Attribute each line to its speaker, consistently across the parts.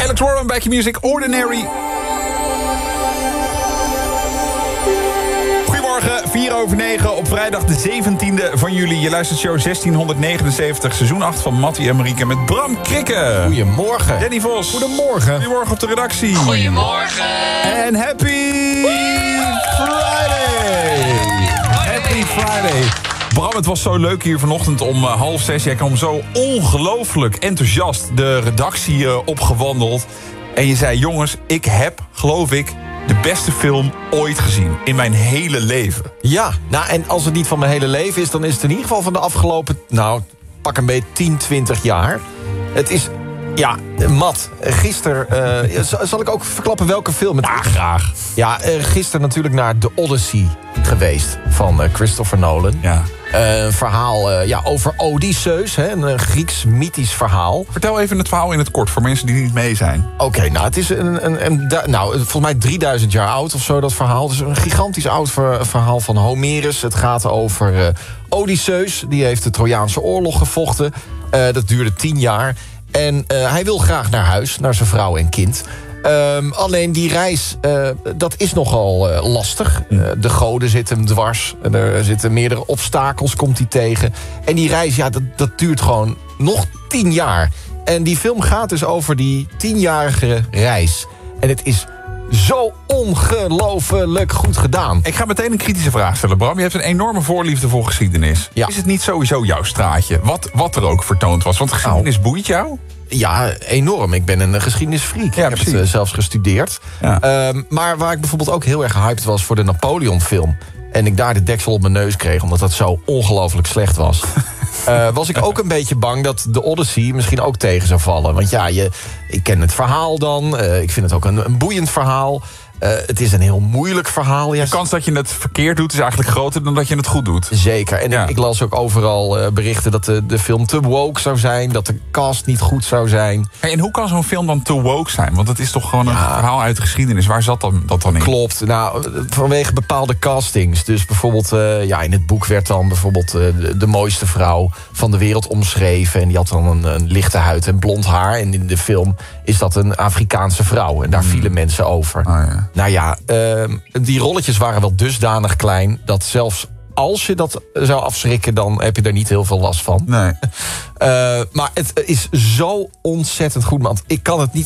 Speaker 1: Alex Warren, Back Your Music, Ordinary. Goedemorgen, 8:04 op vrijdag de 17e van juli. Je luistert show 1679, seizoen 8 van Mattie en Marieke met Bram Krikke.
Speaker 2: Goedemorgen.
Speaker 1: Danny Vos.
Speaker 2: Goedemorgen.
Speaker 1: Goedemorgen op de redactie.
Speaker 3: Goedemorgen.
Speaker 1: En happy Friday. Happy Friday. Bram, het was zo leuk hier vanochtend om 5:30. Jij kwam zo ongelooflijk enthousiast de redactie opgewandeld. En je zei, jongens, ik heb, geloof ik, de beste film ooit gezien in mijn hele leven.
Speaker 2: Ja, nou en als het niet van mijn hele leven is, dan is het in ieder geval van de afgelopen, pak een beetje 10, 20 jaar. Het is, Matt, gisteren, zal ik ook verklappen welke film het is?
Speaker 1: Graag.
Speaker 2: Ja, gisteren natuurlijk naar The Odyssey geweest van Christopher Nolan.
Speaker 1: Ja.
Speaker 2: Een verhaal over Odysseus, een Grieks mythisch verhaal.
Speaker 1: Vertel even het verhaal in het kort voor mensen die niet mee zijn.
Speaker 2: Oké, het is volgens mij 3000 jaar oud of zo, dat verhaal. Het is een gigantisch oud verhaal van Homerus. Het gaat over Odysseus, die heeft de Trojaanse oorlog gevochten. Dat duurde 10 jaar. En hij wil graag naar huis, naar zijn vrouw en kind. Alleen die reis, dat is nogal lastig. De goden zitten hem dwars. Er zitten meerdere obstakels, komt hij tegen. En die reis, dat duurt gewoon nog 10 jaar. En die film gaat dus over die 10-jarige reis. En het is zo ongelooflijk goed gedaan.
Speaker 1: Ik ga meteen een kritische vraag stellen, Bram. Je hebt een enorme voorliefde voor geschiedenis.
Speaker 2: Ja.
Speaker 1: Is het niet sowieso jouw straatje? Wat er ook vertoond was? Want geschiedenis boeit jou?
Speaker 2: Ja, enorm. Ik ben een geschiedenisfreak.
Speaker 1: Ja,
Speaker 2: ik heb het zelfs gestudeerd.
Speaker 1: Ja.
Speaker 2: Maar waar ik bijvoorbeeld ook heel erg hyped was voor de Napoleon-film... en ik daar de deksel op mijn neus kreeg, omdat dat zo ongelooflijk slecht was... was ik ook een beetje bang dat de Odyssey misschien ook tegen zou vallen. Want ik ken het verhaal dan. Ik vind het ook een boeiend verhaal. Het is een heel moeilijk verhaal.
Speaker 1: De kans dat je het verkeerd doet is eigenlijk groter dan dat je het goed doet.
Speaker 2: Zeker. En ik las ook overal berichten dat de film te woke zou zijn. Dat de cast niet goed zou zijn.
Speaker 1: En hoe kan zo'n film dan te woke zijn? Want het is toch gewoon een verhaal uit de geschiedenis. Waar zat dat dan in?
Speaker 2: Klopt. Vanwege bepaalde castings. Dus bijvoorbeeld, in het boek werd dan bijvoorbeeld de mooiste vrouw van de wereld omschreven. En die had dan een lichte huid en blond haar. En in de film is dat een Afrikaanse vrouw. En daar vielen mensen over. Die rolletjes waren wel dusdanig klein... dat zelfs als je dat zou afschrikken... dan heb je er niet heel veel last van.
Speaker 1: Nee.
Speaker 2: Maar het is zo ontzettend goed, man. Ik kan het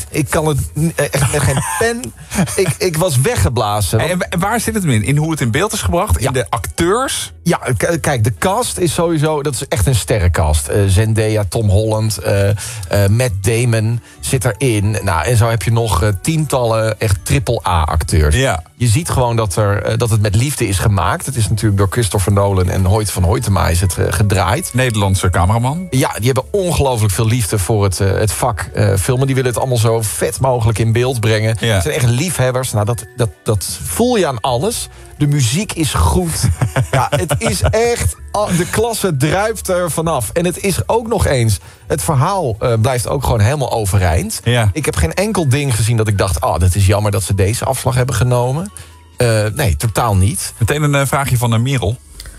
Speaker 2: echt met geen pen. Ik was weggeblazen.
Speaker 1: En waar zit het in hoe het in beeld is gebracht? In de acteurs?
Speaker 2: Ja, kijk, de cast is sowieso... dat is echt een sterrencast. Zendaya, Tom Holland, Matt Damon zit erin. En zo heb je nog tientallen echt AAA-acteurs.
Speaker 1: Ja.
Speaker 2: Je ziet gewoon dat het met liefde is gemaakt. Het is natuurlijk door Christopher Nolan en Hoyt van Hoytema is het gedraaid.
Speaker 1: Nederlandse cameraman.
Speaker 2: Ja, die hebben ongelooflijk veel liefde voor het vak filmen. Die willen het allemaal zo vet mogelijk in beeld brengen.
Speaker 1: Ja.
Speaker 2: Ze zijn echt liefhebbers. Dat voel je aan alles. De muziek is goed. Het is echt... De klasse druipt er vanaf. En het is ook nog eens... Het verhaal blijft ook gewoon helemaal overeind.
Speaker 1: Ja.
Speaker 2: Ik heb geen enkel ding gezien dat ik dacht... dat is jammer dat ze deze afslag hebben genomen. Nee, totaal niet.
Speaker 1: Meteen een vraagje van Merel.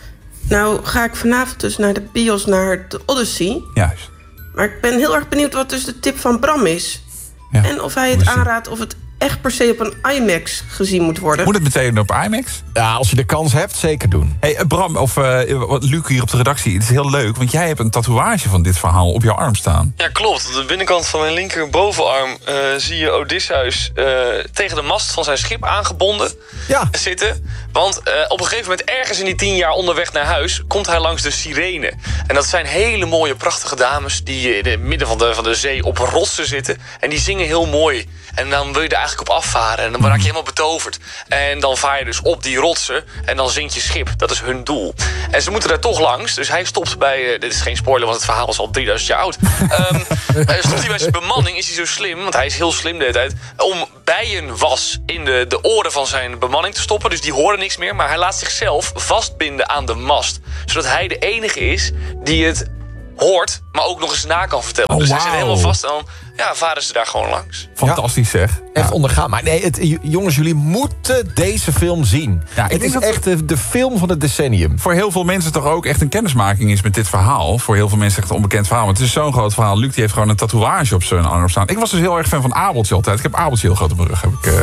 Speaker 3: Nou ga ik vanavond dus naar de bios naar de Odyssey.
Speaker 1: Juist.
Speaker 3: Maar ik ben heel erg benieuwd wat dus de tip van Bram is.
Speaker 1: Ja.
Speaker 3: En of hij het aanraadt of het echt per se op een IMAX gezien moet worden.
Speaker 1: Moet het meteen op IMAX?
Speaker 2: Ja, als je de kans hebt, zeker doen.
Speaker 1: Hey, Bram, of Luc hier op de redactie. Het is heel leuk, want jij hebt een tatoeage van dit verhaal op je arm staan.
Speaker 4: Ja, klopt. Op de binnenkant van mijn linkerbovenarm zie je Odysseus tegen de mast van zijn schip aangebonden zitten. Want op een gegeven moment, ergens in die 10 jaar onderweg naar huis, komt hij langs de Sirene. En dat zijn hele mooie, prachtige dames die in het midden van de zee op rotsen zitten. En die zingen heel mooi. En dan wil je er eigenlijk op afvaren. En dan raak je helemaal betoverd. En dan vaar je dus op die rotsen. En dan zinkt je schip. Dat is hun doel. En ze moeten daar toch langs. Dus hij stopt bij... dit is geen spoiler, want het verhaal is al 3000 jaar oud. Stopt hij bij zijn bemanning. Is hij zo slim, want hij is heel slim de hele tijd... om bijenwas in de oren van zijn bemanning te stoppen. Dus die horen niks meer. Maar hij laat zichzelf vastbinden aan de mast. Zodat hij de enige is die het hoort, maar ook nog eens na kan vertellen. Dus hij zit helemaal vast en dan varen ze daar gewoon langs.
Speaker 1: Fantastisch zeg.
Speaker 2: Echt ondergaan. Maar nee, jongens, jullie moeten deze film zien.
Speaker 1: Ja,
Speaker 2: het is echt de film van het decennium.
Speaker 1: Voor heel veel mensen toch ook echt een kennismaking is met dit verhaal. Voor heel veel mensen echt een onbekend verhaal. Maar het is zo'n groot verhaal. Luc die heeft gewoon een tatoeage op zijn arm staan. Ik was dus heel erg fan van Abeltje altijd. Ik heb Abeltje heel groot op mijn rug.